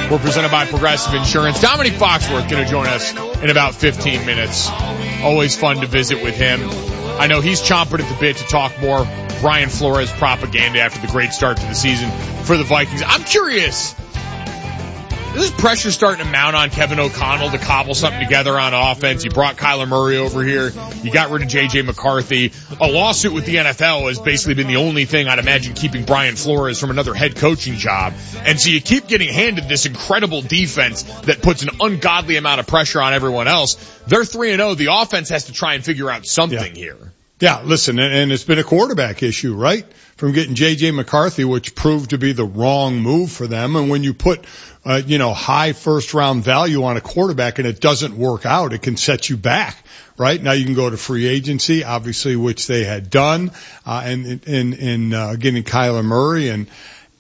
We're presented by Progressive Insurance. Dominique Foxworth going to join us in about 15 minutes. Always fun to visit with him. I know he's chomping at the bit to talk more Brian Flores propaganda after the great start to the season for the Vikings. I'm curious, is pressure starting to mount on Kevin O'Connell to cobble something together on offense? You brought Kyler Murray over here. You got rid of J.J. McCarthy. A lawsuit with the NFL has basically been the only thing I'd imagine keeping Brian Flores from another head coaching job. And so you keep getting handed this incredible defense that puts an ungodly amount of pressure on everyone else. They're 3-0. The offense has to try and figure out something here. Yeah, listen, and it's been a quarterback issue, right? From getting J.J. McCarthy, which proved to be the wrong move for them. And when you put high first round value on a quarterback and it doesn't work out, it can set you back, right? Now you can go to free agency, obviously, which they had done, and getting Kyler Murray. And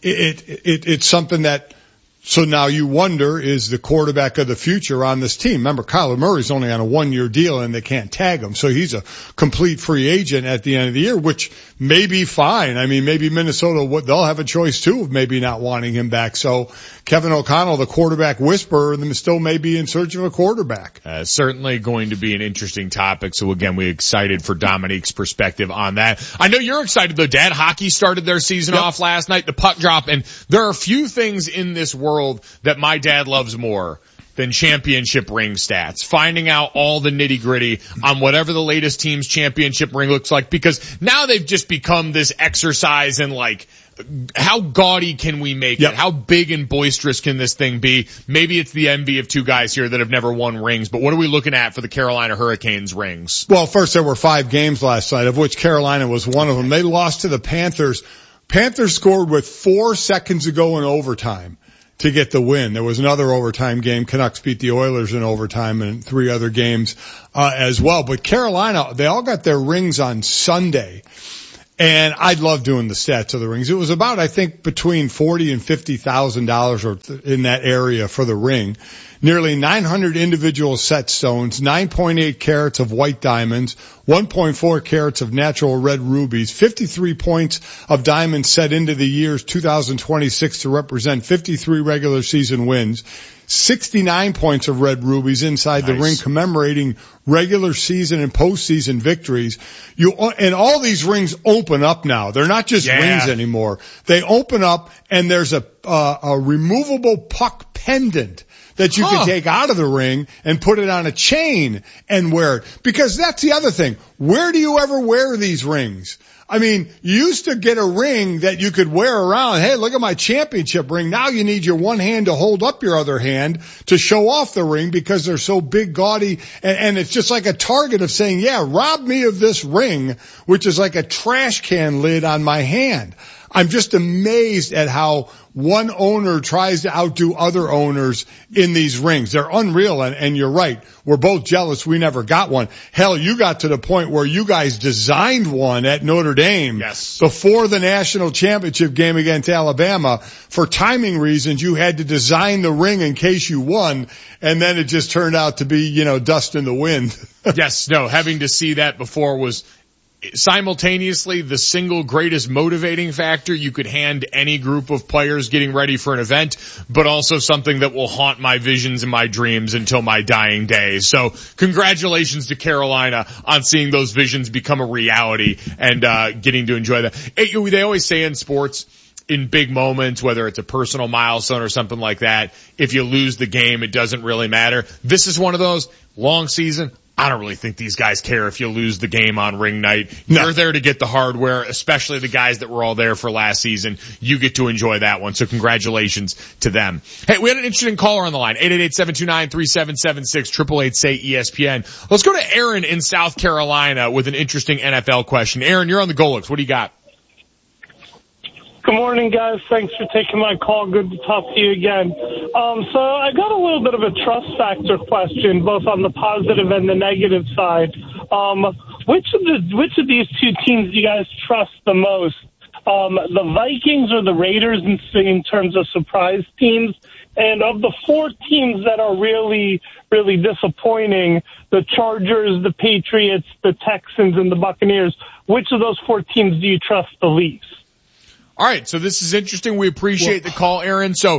it's something that, so now you wonder, is the quarterback of the future on this team? Remember, Kyler Murray's only on a 1-year deal and they can't tag him. So he's a complete free agent at the end of the year, which may be fine. I mean, maybe Minnesota, they'll have a choice too of maybe not wanting him back. So Kevin O'Connell, the quarterback whisperer, still may be in search of a quarterback. Certainly going to be an interesting topic. So again, we're excited for Dominique's perspective on that. I know you're excited though, Dad. Hockey started their season off last night, the puck drop, and there are a few things in this world that my dad loves more than championship ring stats. Finding out all the nitty gritty on whatever the latest team's championship ring looks like, because now they've just become this exercise in like, how gaudy can we make it? How big and boisterous can this thing be? Maybe it's the envy of two guys here that have never won rings, but what are we looking at for the Carolina Hurricanes rings? Well, first there were 5 games last night, of which Carolina was one of them. They lost to the Panthers. Panthers scored with 4 seconds to go in overtime to get the win. There was another overtime game. Canucks beat the Oilers in overtime and 3 other games as well. But Carolina, they all got their rings on Sunday. And I love doing the stats of the rings. It was about, I think, between $40,000 and $50,000 or in that area for the ring. Nearly 900 individual set stones, 9.8 carats of white diamonds, 1.4 carats of natural red rubies, 53 points of diamonds set into the years 2026 to represent 53 regular season wins, 69 points of red rubies inside the ring commemorating regular season and postseason victories. And all these rings open up now. They're not just rings anymore. They open up and there's a removable puck pendant that you can take out of the ring and put it on a chain and wear it. Because that's the other thing. Where do you ever wear these rings? I mean, you used to get a ring that you could wear around. Hey, look at my championship ring. Now you need your one hand to hold up your other hand to show off the ring because they're so big, gaudy, and it's just like a target of saying, yeah, rob me of this ring, which is like a trash can lid on my hand. I'm just amazed at how one owner tries to outdo other owners in these rings. They're unreal, and you're right. We're both jealous we never got one. Hell, you got to the point where you guys designed one at Notre Dame before the national championship game against Alabama. For timing reasons, you had to design the ring in case you won, and then it just turned out to be, dust in the wind. Having to see that before was simultaneously the single greatest motivating factor you could hand any group of players getting ready for an event, but also something that will haunt my visions and my dreams until my dying days. So congratulations to Carolina on seeing those visions become a reality and getting to enjoy that. They always say in sports, in big moments, whether it's a personal milestone or something like that, if you lose the game, it doesn't really matter. This is one of those. Long season, I don't really think these guys care if you lose the game on ring night. No. You're there to get the hardware, especially the guys that were all there for last season. You get to enjoy that one. So congratulations to them. Hey, we had an interesting caller on the line. 888-729-3776, 888-SAY-ESPN. Let's go to Aaron in South Carolina with an interesting NFL question. Aaron, you're on the Golix. What do you got? Good morning, guys. Thanks for taking my call. Good to talk to you again. So I got a little bit of a trust factor question, both on the positive and the negative side. Which of these two teams do you guys trust the most? The Vikings or the Raiders in terms of surprise teams? And of the 4 teams that are really, really disappointing, the Chargers, the Patriots, the Texans, and the Buccaneers, which of those 4 teams do you trust the least? All right, so this is interesting. We appreciate the call, Aaron. So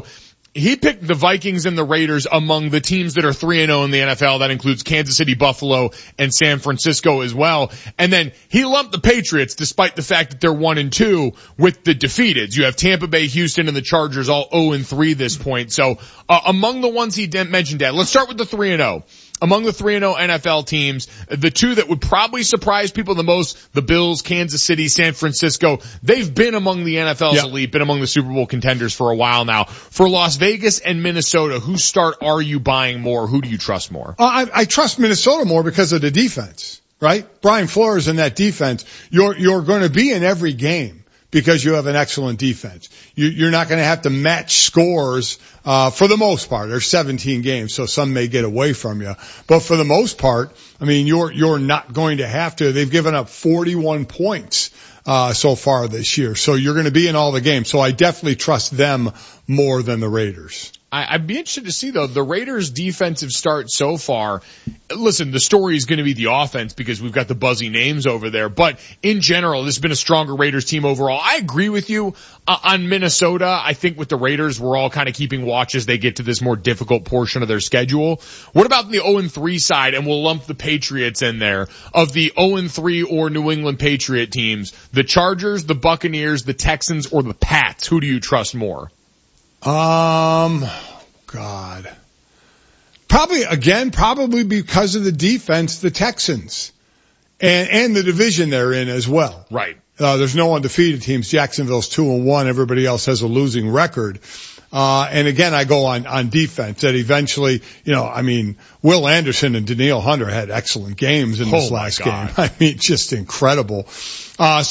He picked the Vikings and the Raiders among the teams that are 3-0 in the NFL. That includes Kansas City, Buffalo, and San Francisco as well. And then he lumped the Patriots, despite the fact that they're 1-2, with the defeateds. You have Tampa Bay, Houston, and the Chargers all 0-3 this point. So among the ones he mentioned, Dad, let's start with the 3-0. Among the 3-0 NFL teams, the two that would probably surprise people the most, the Bills, Kansas City, San Francisco, they've been among the NFL's elite, been among the Super Bowl contenders for a while now. For Las Vegas and Minnesota, whose start are you buying more? Who do you trust more? I trust Minnesota more because of the defense, right? Brian Flores in that defense. You're going to be in every game because you have an excellent defense. You're not going to have to match scores, for the most part. There's 17 games, so some may get away from you. But for the most part, I mean, you're not going to have to. They've given up 41 points, so far this year. So you're going to be in all the games. So I definitely trust them more than the Raiders. I'd be interested to see, though, the Raiders' defensive start so far. Listen, the story is going to be the offense because we've got the buzzy names over there. But in general, this has been a stronger Raiders team overall. I agree with you on Minnesota. I think with the Raiders, we're all kind of keeping watch as they get to this more difficult portion of their schedule. What about the 0-3 side? And we'll lump the Patriots in there. Of the 0-3 or New England Patriot teams, the Chargers, the Buccaneers, the Texans, or the Pats, who do you trust more? God. Probably because of the defense, the Texans. And the division they're in as well. Right. There's no undefeated teams. Jacksonville's 2-1. Everybody else has a losing record. And again, I go on defense that eventually, Will Anderson and Danielle Hunter had excellent games in this last game. I mean, just incredible. I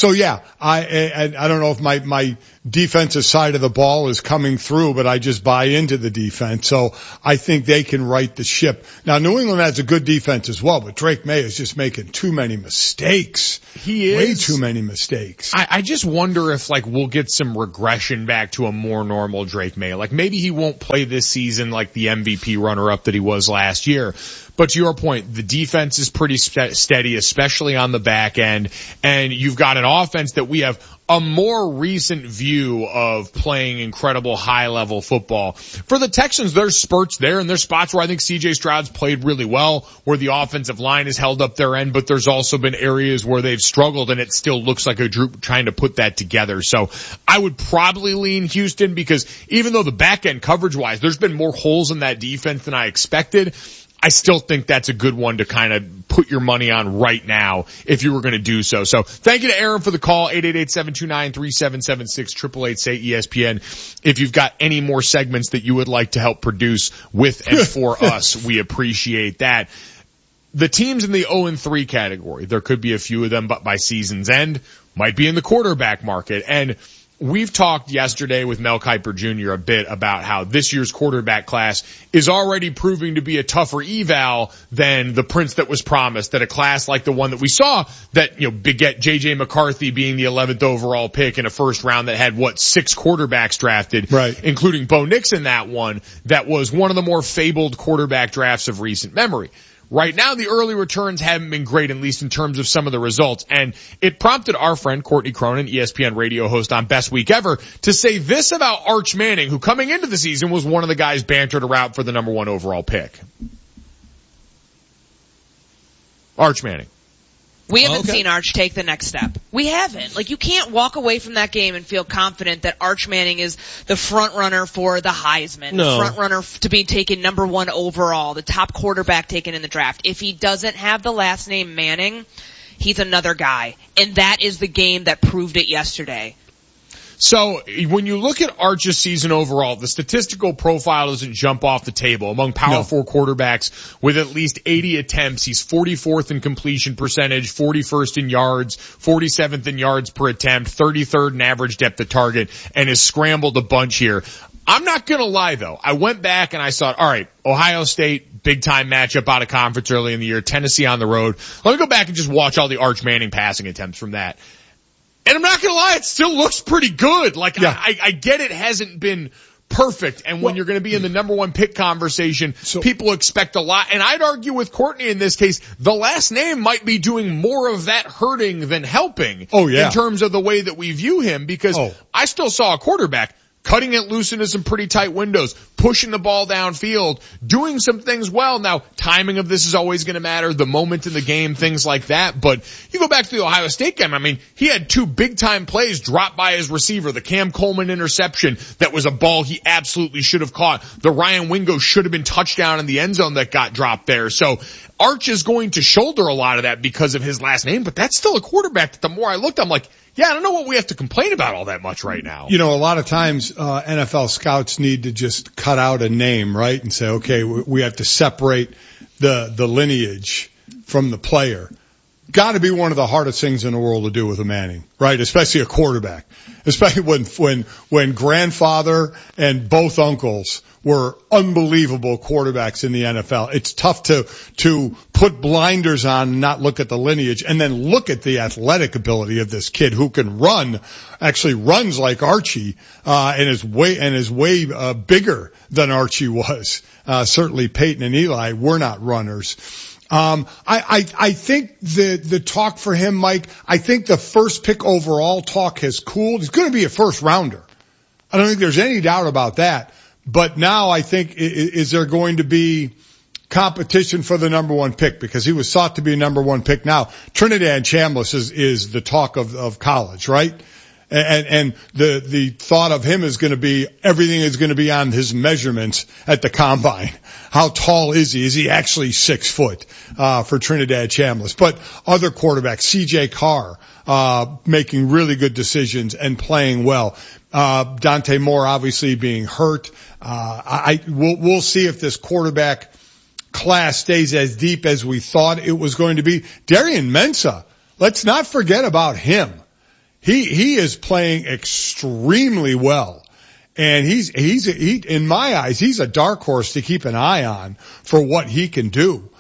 don't know if my defensive side of the ball is coming through, but I just buy into the defense. So I think they can right the ship. Now, New England has a good defense as well, but Drake May is just making too many mistakes. He is. Way too many mistakes. I just wonder if we'll get some regression back to a more normal Drake May. Maybe he won't play this season like the MVP runner-up that he was last year. But to your point, the defense is pretty steady, especially on the back end. And you've got an offense that we have a more recent view of playing incredible high-level football. For the Texans, there's spurts there, and there's spots where I think C.J. Stroud's played really well, where the offensive line has held up their end, but there's also been areas where they've struggled, and it still looks like a group trying to put that together. So I would probably lean Houston because even though the back end coverage-wise, there's been more holes in that defense than I expected, I still think that's a good one to kind of put your money on right now if you were going to do so. So thank you to Aaron for the call, 888-729-3776, 888-SAY-ESPN. If you've got any more segments that you would like to help produce with and for us, we appreciate that. The teams in the 0-3 category, there could be a few of them, but by season's end, might be in the quarterback market. And we've talked yesterday with Mel Kiper Jr. a bit about how this year's quarterback class is already proving to be a tougher eval than the prince that was promised, that a class like the one that we saw that, beget J.J. McCarthy being the 11th overall pick in a first round that had, 6 quarterbacks drafted, right, including Bo Nix in that one, that was one of the more fabled quarterback drafts of recent memory. Right now, the early returns haven't been great, at least in terms of some of the results. And it prompted our friend Courtney Cronin, ESPN radio host on Best Week Ever, to say this about Arch Manning, who coming into the season was one of the guys bantered around for the number 1 overall pick. Arch Manning. We haven't seen Arch take the next step. We haven't. You can't walk away from that game and feel confident that Arch Manning is the front runner for the Heisman, the front runner to be taken number 1 overall, the top quarterback taken in the draft. If he doesn't have the last name Manning, he's another guy. And that is the game that proved it yesterday. So when you look at Arch's season overall, the statistical profile doesn't jump off the table. Among Power 4 quarterbacks with at least 80 attempts, he's 44th in completion percentage, 41st in yards, 47th in yards per attempt, 33rd in average depth of target, and has scrambled a bunch here. I'm not going to lie, though. I went back and I thought, all right, Ohio State, big-time matchup out of conference early in the year, Tennessee on the road. Let me go back and just watch all the Arch Manning passing attempts from that. And I'm not going to lie, it still looks pretty good. I get it hasn't been perfect. And when you're going to be in the number 1 pick conversation, people expect a lot. And I'd argue with Courtney in this case, the last name might be doing more of that hurting than helping. Oh, yeah. In terms of the way that we view him, because I still saw a quarterback cutting it loose into some pretty tight windows, pushing the ball downfield, doing some things well. Now, timing of this is always going to matter, the moment in the game, things like that. But you go back to the Ohio State game, I mean, he had 2 big-time plays dropped by his receiver. The Cam Coleman interception, that was a ball he absolutely should have caught. The Ryan Wingo should have been touchdown in the end zone that got dropped there. So Arch is going to shoulder a lot of that because of his last name, but that's still a quarterback that the more I looked, I'm like, yeah, I don't know what we have to complain about all that much right now. You know, a lot of times NFL scouts need to just cut out a name, right, and say, okay, we have to separate the lineage from the player. Got to be one of the hardest things in the world to do with a Manning, right? Especially a quarterback. Especially when grandfather and both uncles were unbelievable quarterbacks in the NFL. It's tough to put blinders on and not look at the lineage and then look at the athletic ability of this kid who can actually runs like Archie, and is way bigger than Archie was. Certainly Peyton and Eli were not runners. I think the talk for him, Mike, I think the first pick overall talk has cooled. He's going to be a first rounder. I don't think there's any doubt about that. But now I think, is there going to be competition for the number 1 pick? Because he was thought to be a number 1 pick. Now, Trinidad Chambliss is the talk of college, right? And the thought of him is going to be, everything is going to be on his measurements at the combine. How tall is he? Is he actually 6 foot, for Trinidad Chambliss? But other quarterbacks, CJ Carr, making really good decisions and playing well. Dante Moore obviously being hurt. We'll see if this quarterback class stays as deep as we thought it was going to be. Darian Mensah, let's not forget about him. He is playing extremely well. And he's in my eyes, he's a dark horse to keep an eye on for what he can do.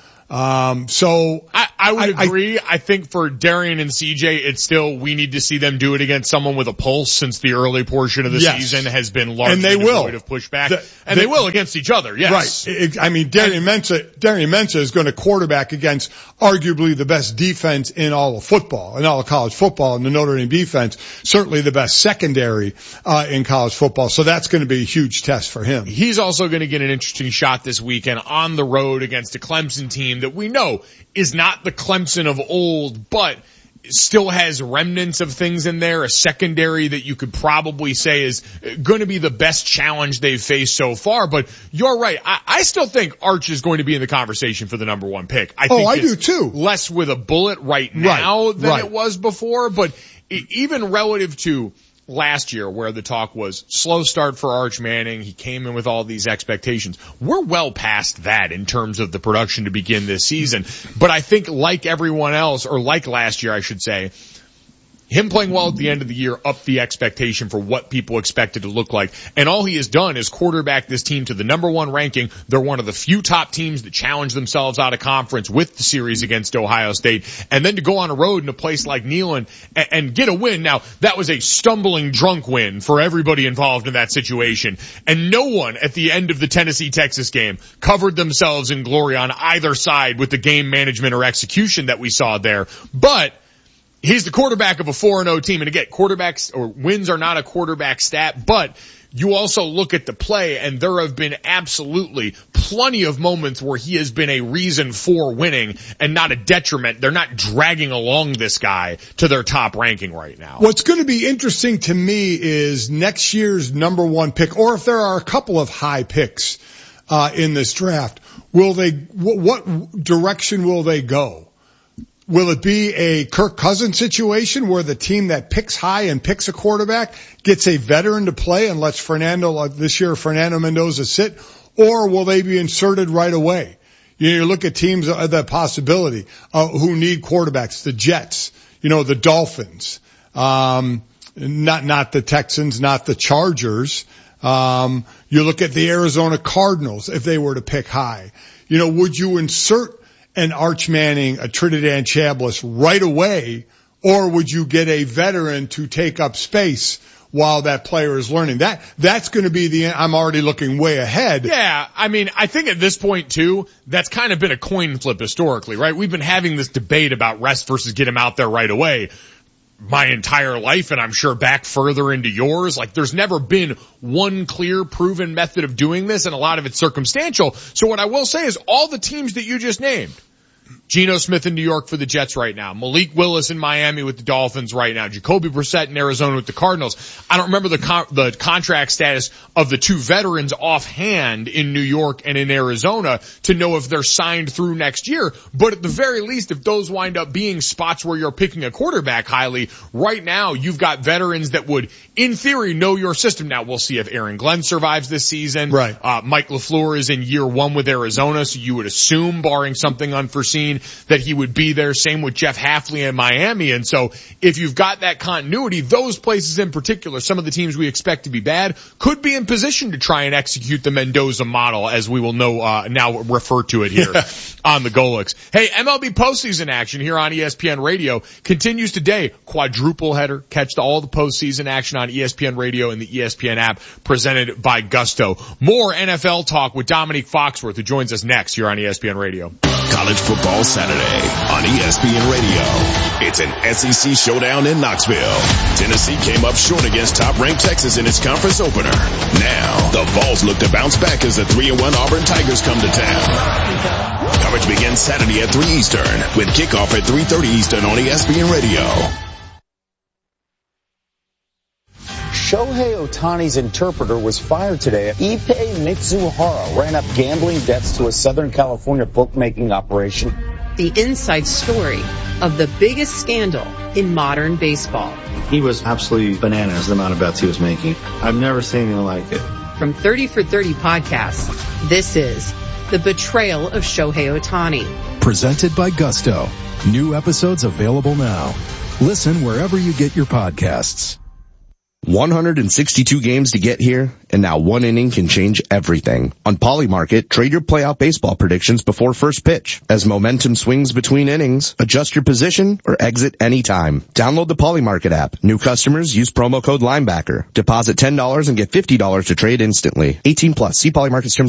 So I would agree. I think for Darian and CJ, it's still, we need to see them do it against someone with a pulse, since the early portion of the season has been largely devoid of pushback. They will against each other, yes. Right. I mean, Darian Mensah is going to quarterback against arguably the best defense in all of football, in all of college football, and the Notre Dame defense, certainly the best secondary, in college football. So that's going to be a huge test for him. He's also going to get an interesting shot this weekend on the road against a Clemson team that we know is not the Clemson of old, but still has remnants of things in there, a secondary that you could probably say is going to be the best challenge they've faced so far. But you're right. I still think Arch is going to be in the conversation for the number 1 pick. I do too. Less with a bullet right now than it was before, but even relative to last year, where the talk was slow start for Arch Manning, he came in with all these expectations. We're well past that in terms of the production to begin this season. But I think, like everyone else, or like last year, I should say, him playing well at the end of the year upped the expectation for what people expected to look like. And all he has done is quarterback this team to the number 1 ranking. They're one of the few top teams that challenge themselves out of conference with the series against Ohio State. And then to go on a road in a place like Neyland and get a win. Now, that was a stumbling drunk win for everybody involved in that situation. And no one at the end of the Tennessee-Texas game covered themselves in glory on either side with the game management or execution that we saw there. But he's the quarterback of a 4-0 team. And again, quarterbacks or wins are not a quarterback stat, but you also look at the play, and there have been absolutely plenty of moments where he has been a reason for winning and not a detriment. They're not dragging along this guy to their top ranking right now. What's going to be interesting to me is next year's number 1 pick, or if there are a couple of high picks in this draft, what direction will they go? Will it be a Kirk Cousins situation where the team that picks high and picks a quarterback gets a veteran to play and lets Fernando Mendoza sit? Or will they be inserted right away? You look at teams of that possibility, who need quarterbacks, the Jets, the Dolphins, not the Texans, not the Chargers. You look at the Arizona Cardinals if they were to pick high. Would you insert an Arch Manning, a Trinidad Chambliss right away, or would you get a veteran to take up space while that player is learning? That's going to be I'm already looking way ahead. Yeah, I mean, I think at this point too, that's kind of been a coin flip historically, right? We've been having this debate about rest versus get him out there right away. my entire life, and I'm sure back further into yours. Like, there's never been one clear proven method of doing this, and a lot of it's circumstantial. So what I will say is all the teams that you just named, Geno Smith in New York for the Jets right now, Malik Willis in Miami with the Dolphins right now, Jacoby Brissett in Arizona with the Cardinals. I don't remember the contract status of the two veterans offhand in New York and in Arizona to know if they're signed through next year, but at the very least, if those wind up being spots where you're picking a quarterback highly, right now you've got veterans that would, in theory, know your system. Now we'll see if Aaron Glenn survives this season. Right. Mike LaFleur is in year one with Arizona, so you would assume, barring something unforeseen, that he would be there. Same with Jeff Hafley in Miami. And so if you've got that continuity, those places in particular, some of the teams we expect to be bad, could be in position to try and execute the Mendoza model, as we will know now refer to it here on the Golics. Hey, MLB postseason action here on ESPN Radio continues today. Quadruple header. Catch all the postseason action on ESPN Radio and the ESPN app, presented by Gusto. More NFL talk with Dominique Foxworth, who joins us next here on ESPN Radio. College football Saturday on ESPN Radio. It's an SEC showdown in Knoxville. Tennessee came up short against top-ranked Texas in its conference opener. Now, the Vols look to bounce back as the 3-1 Auburn Tigers come to town. Coverage begins Saturday at 3 Eastern with kickoff at 3:30 Eastern on ESPN Radio. Shohei Ohtani's interpreter was fired today. Ippei Mitsuhara ran up gambling debts to a Southern California bookmaking operation. The inside story of the biggest scandal in modern baseball. He was absolutely bananas, the amount of bets he was making. I've never seen anything like it. From 30 for 30 podcasts, this is The Betrayal of Shohei Ohtani. Presented by Gusto. New episodes available now. Listen wherever you get your podcasts. 162 games to get here, and now one inning can change everything. On Polymarket, trade your playoff baseball predictions before first pitch. As momentum swings between innings, adjust your position or exit anytime. Download the Polymarket app. New customers use promo code Linebacker. Deposit $10 and get $50 to trade instantly. 18 plus. See Polymarket's terms